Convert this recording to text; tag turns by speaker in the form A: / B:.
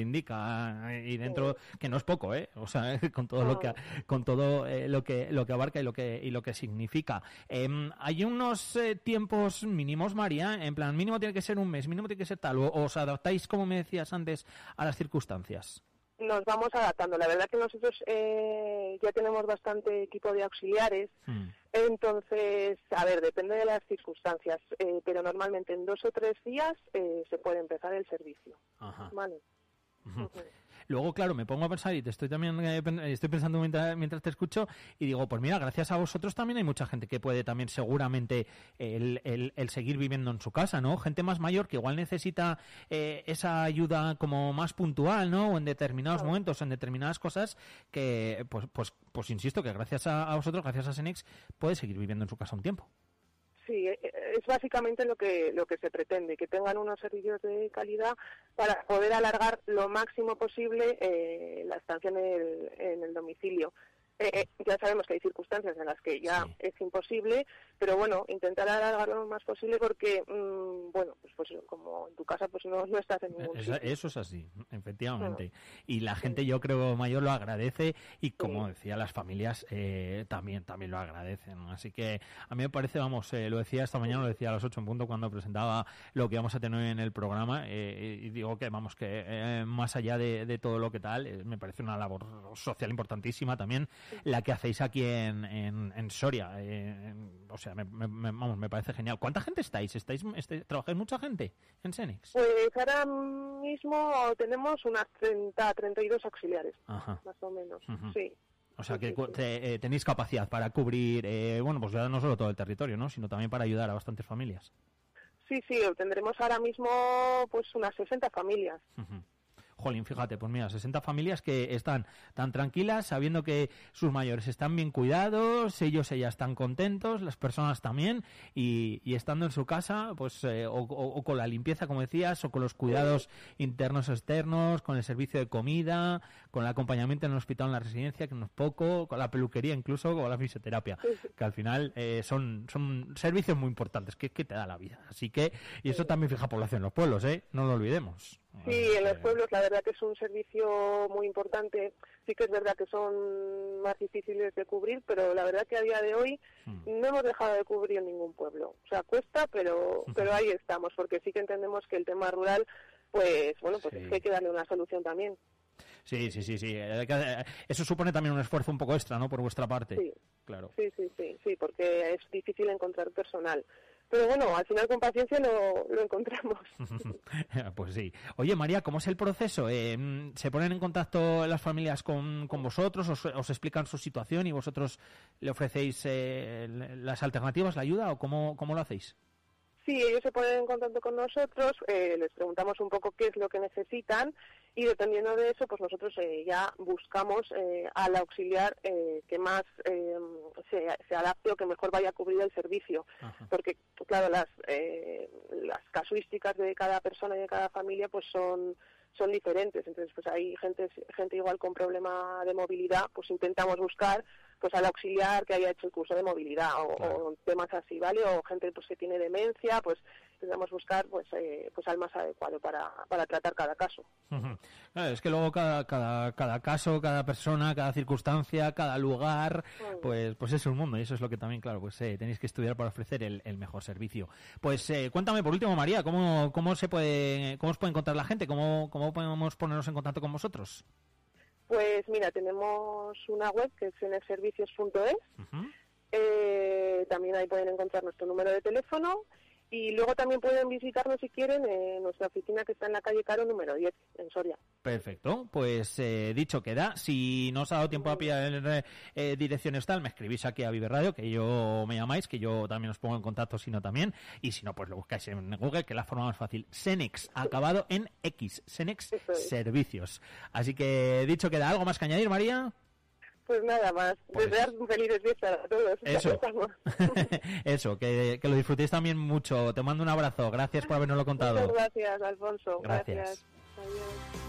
A: indica, y dentro que no es poco, o sea, con todo lo que abarca y lo que significa. Hay unos tiempos mínimos, María, en plan mínimo tiene que ser un mes, mínimo tiene que ser tal, o os adaptáis, como me decías antes, a las circunstancias.
B: Nos vamos adaptando. La verdad que nosotros ya tenemos bastante equipo de auxiliares, entonces, a ver, depende de las circunstancias, pero normalmente en 2 o 3 días se puede empezar el servicio.
A: Ajá.
B: Vale.
A: Luego, claro, me pongo a pensar y estoy pensando mientras te escucho y digo, pues mira, gracias a vosotros también hay mucha gente que puede también seguramente el seguir viviendo en su casa, ¿no? Gente más mayor que igual necesita esa ayuda como más puntual, ¿no? O en determinados momentos, en determinadas cosas que, pues insisto, que gracias a vosotros, gracias a Senex, puede seguir viviendo en su casa un tiempo.
B: Sí, es básicamente lo que se pretende, que tengan unos servicios de calidad para poder alargar lo máximo posible la estancia en el domicilio. Ya sabemos que hay circunstancias en las que ya es imposible, pero bueno, intentar alargarlo lo más posible porque, pues como en tu casa pues no estás en ningún sitio.
A: Eso es así, efectivamente. Y la gente, yo creo, mayor lo agradece y, como decía, las familias también lo agradecen. Así que a mí me parece, lo decía esta mañana, lo decía a las 8 en punto cuando presentaba lo que vamos a tener en el programa, y digo que, más allá de todo lo que tal, me parece una labor social importantísima también la que hacéis aquí en Soria. O sea, me parece genial. ¿Cuánta gente estáis? ¿Trabajáis mucha gente en Senex?
B: Pues ahora mismo tenemos unas 32 auxiliares, más o menos. Sí.
A: O sea, que tenéis capacidad para cubrir, pues ya no solo todo el territorio, ¿no? Sino también para ayudar a bastantes familias.
B: Sí, tendremos ahora mismo pues unas 60 familias.
A: Jolín, fíjate, pues mira, 60 familias que están tan tranquilas, sabiendo que sus mayores están bien cuidados, ellas están contentos, las personas también, y estando en su casa, pues, o con la limpieza, como decías, o con los cuidados internos externos, con el servicio de comida, con el acompañamiento en el hospital, en la residencia, que no es poco, con la peluquería incluso, con la fisioterapia, que al final son servicios muy importantes que te da la vida. Así que, y eso también fija población en los pueblos, no lo olvidemos.
B: Sí, en los pueblos la verdad que es un servicio muy importante. Sí que es verdad que son más difíciles de cubrir, pero la verdad que a día de hoy no hemos dejado de cubrir en ningún pueblo. O sea, cuesta, pero ahí estamos, porque sí que entendemos que el tema rural, pues es que hay que darle una solución también.
A: Sí. Eso supone también un esfuerzo un poco extra, ¿no? Por vuestra parte.
B: Sí,
A: claro.
B: Sí, porque es difícil encontrar personal. Pero bueno, al final con paciencia lo encontramos.
A: Pues sí. Oye, María, ¿cómo es el proceso? ¿Se ponen en contacto las familias con vosotros? ¿Os explican su situación y vosotros le ofrecéis las alternativas, la ayuda? ¿O cómo lo hacéis?
B: Sí, ellos se ponen en contacto con nosotros, les preguntamos un poco qué es lo que necesitan y dependiendo de eso, pues nosotros ya buscamos al auxiliar que más se adapte o que mejor vaya a cubrir el servicio. Porque, claro, las casuísticas de cada persona y de cada familia pues son diferentes. Entonces, pues hay gente igual con problema de movilidad, pues intentamos buscar pues al auxiliar que haya hecho el curso de movilidad o temas así, ¿vale? O gente pues que tiene demencia, pues intentamos buscar pues al más adecuado para tratar cada caso.
A: Claro, es que luego cada caso, cada persona, cada circunstancia, cada lugar, pues es un mundo y eso es lo que también, claro, pues tenéis que estudiar para ofrecer el mejor servicio. Pues cuéntame por último, María, ¿cómo os puede encontrar la gente? ¿Cómo podemos ponernos en contacto con vosotros?
B: Pues mira, tenemos una web que es senexservicios.es. También ahí pueden encontrar nuestro número de teléfono y luego también pueden visitarnos si quieren en nuestra oficina que está en la calle Caro número 10 en Soria.
A: Perfecto, pues dicho queda. Si no os ha dado tiempo a pillar direcciones tal, me escribís aquí a Vive Radio, que yo me llamáis, que yo también os pongo en contacto, si no también, y si no, pues lo buscáis en Google, que es la forma más fácil. Senex, acabado en X, Senex Servicios. Así que dicho queda, ¿algo más que añadir, María?
B: Pues nada más, desear felices fiestas a todos.
A: Eso, que lo disfrutéis también mucho. Te mando un abrazo, gracias por habernoslo contado.
B: Muchas gracias, Alfonso.
A: Gracias.
B: Adiós.